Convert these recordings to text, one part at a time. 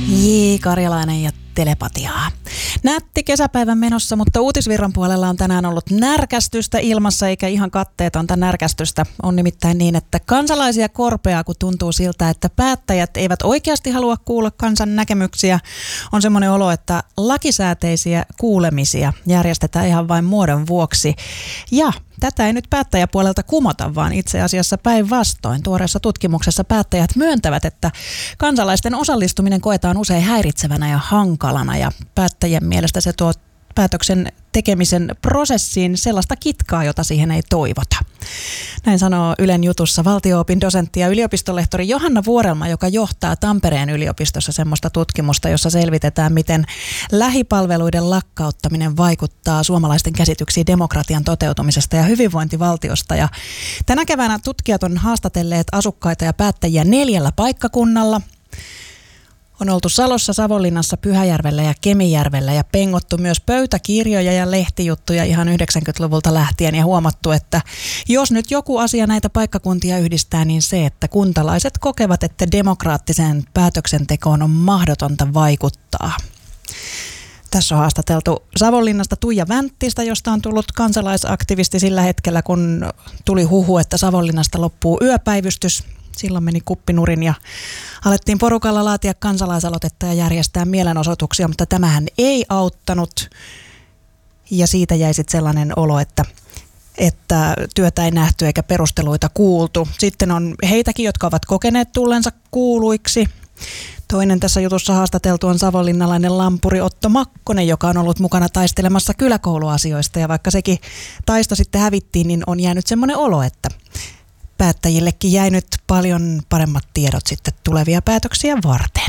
Karjalainen ja telepatiaa. Nätti kesäpäivän menossa, mutta uutisvirran puolella on tänään ollut närkästystä ilmassa, eikä ihan katteetonta närkästystä. On nimittäin niin, että kansalaisia korpeaa, kun tuntuu siltä, että päättäjät eivät oikeasti halua kuulla kansan näkemyksiä. On semmoinen olo, että lakisääteisiä kuulemisia järjestetään ihan vain muodon vuoksi. Ja tätä ei nyt päättäjäpuolelta kumota, vaan itse asiassa päinvastoin. Tuoreessa tutkimuksessa päättäjät myöntävät, että kansalaisten osallistuminen koetaan usein häiritsevänä ja hankalana. Ja päättäjien mielestä se tuo päätöksen tekemisen prosessiin sellaista kitkaa, jota siihen ei toivota. Näin sanoo Ylen jutussa valtio-opin dosentti ja yliopistolehtori Johanna Vuorelma, joka johtaa Tampereen yliopistossa semmoista tutkimusta, jossa selvitetään, miten lähipalveluiden lakkauttaminen vaikuttaa suomalaisten käsityksiin demokratian toteutumisesta ja hyvinvointivaltiosta. Ja tänä keväänä tutkijat on haastatelleet asukkaita ja päättäjiä 4 paikkakunnalla. On oltu Salossa, Savonlinnassa, Pyhäjärvellä ja Kemijärvellä ja pengottu myös pöytäkirjoja ja lehtijuttuja ihan 90-luvulta lähtien ja huomattu, että jos nyt joku asia näitä paikkakuntia yhdistää, niin se, että kuntalaiset kokevat, että demokraattiseen päätöksentekoon on mahdotonta vaikuttaa. Tässä on haastateltu Savonlinnasta Tuija Vänttistä, josta on tullut kansalaisaktivisti sillä hetkellä, kun tuli huhu, että Savonlinnasta loppuu yöpäivystys. Silloin meni kuppinurin ja alettiin porukalla laatia kansalaisaloitetta ja järjestää mielenosoituksia, mutta tämähän ei auttanut. Ja siitä jäi sitten sellainen olo, että työtä ei nähty eikä perusteluita kuultu. Sitten on heitäkin, jotka ovat kokeneet tullensa kuuluiksi. Toinen tässä jutussa haastateltu on savonlinnalainen lampuri Otto Makkonen, joka on ollut mukana taistelemassa kyläkouluasioista. Ja vaikka sekin taisto sitten hävittiin, niin on jäänyt semmoinen olo, että päättäjillekin jäi nyt paljon paremmat tiedot sitten tulevia päätöksiä varten.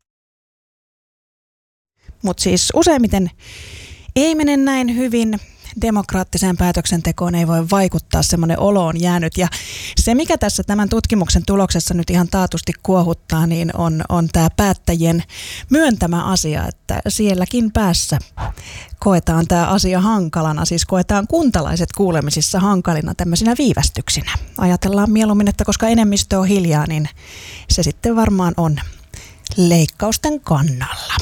Mutta siis useimmiten ei mene näin hyvin. Demokraattiseen päätöksentekoon ei voi vaikuttaa, semmoinen olo on jäänyt. Ja se, mikä tässä tämän tutkimuksen tuloksessa nyt ihan taatusti kuohuttaa, niin on tämä päättäjien myöntämä asia, että sielläkin päässä koetaan tämä asia hankalana, siis koetaan kuntalaiset kuulemisissa hankalina tämmöisinä viivästyksinä. Ajatellaan mieluummin, että koska enemmistö on hiljaa, niin se sitten varmaan on leikkausten kannalla.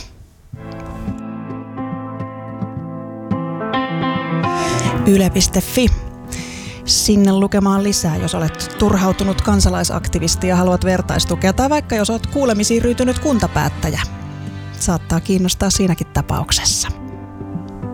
Yle.fi. Sinne lukemaan lisää, jos olet turhautunut kansalaisaktivisti ja haluat vertaistukea, tai vaikka jos olet kuulemisiin ryytynyt kuntapäättäjä. Saattaa kiinnostaa siinäkin tapauksessa.